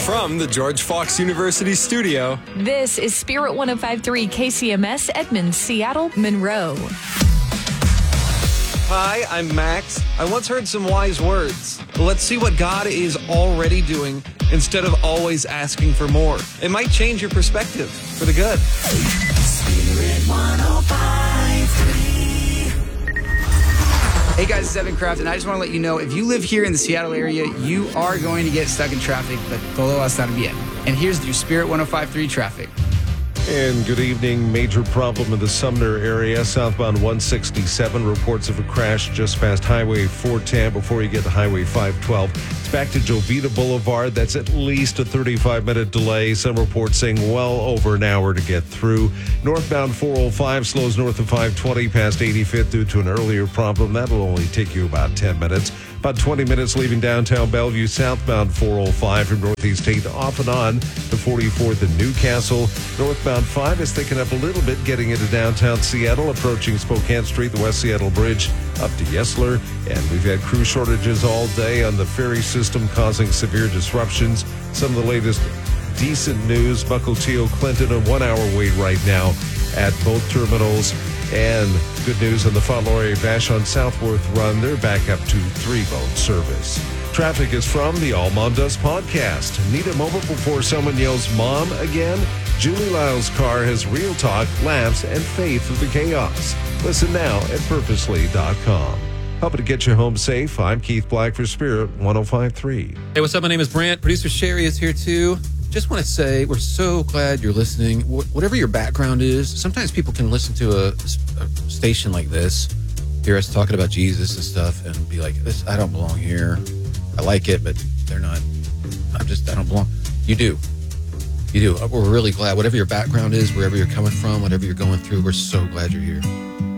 From the George Fox University studio, this is Spirit 105.3 KCMS, Edmonds, Seattle, Monroe. Hi, I'm Max. I once heard some wise words. Let's see what God is already doing instead of always asking for more. It might change your perspective for the good. Spirit 105.3. Hey guys, it's Evan Kraft, and I just want to let you know, if you live here in the Seattle area, you are going to get stuck in traffic, but todo va a estar bien. And here's your Spirit 105.3 traffic. And good evening. Major problem in the Sumner area. Southbound 167. Reports of a crash just past Highway 410 before you get to Highway 512. It's back to Jovita Boulevard. That's at least a 35-minute delay. Some reports saying well over an hour to get through. Northbound 405 slows north of 520 past 85th due to an earlier problem. That'll only take you about 10 minutes. About 20 minutes leaving downtown Bellevue. Southbound 405 from Northeast 8 off and on to 44th and Newcastle. Northbound 5 is thickening up a little bit getting into downtown Seattle, approaching Spokane Street, the West Seattle Bridge up to Yesler. And we've had crew shortages all day on the ferry system, causing severe disruptions. Some of the latest decent news: Mukilteo Clinton, a 1-hour wait right now at both terminals. And good news on the Fauntleroy Vashon Southworth run. They're back up to 3-boat service. Traffic is from the All Mom Does podcast. Need a moment before someone yells mom again? Julie Lyle's car has real talk, laughs, and faith of the chaos. Listen now at purposely.com. Helping to get you home safe. I'm Keith Black for Spirit 105.3. Hey, what's up? My name is Brant. Producer Sherry is here too. Just want to say we're so glad you're listening. Whatever your background is, sometimes people can listen to a station like this, hear us talking about Jesus and stuff, and be like, "This, I don't belong here. I like it, but they're not. I don't belong." You do. You do. We're really glad. Whatever your background is, wherever you're coming from, whatever you're going through, we're so glad you're here.